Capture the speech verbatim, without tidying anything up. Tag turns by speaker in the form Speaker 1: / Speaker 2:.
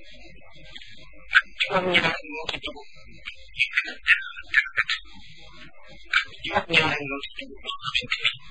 Speaker 1: ak juróom-ñaar moo ci dugg ci gën a teel ak juróom-ñaar moo ci dugg loo xamante ni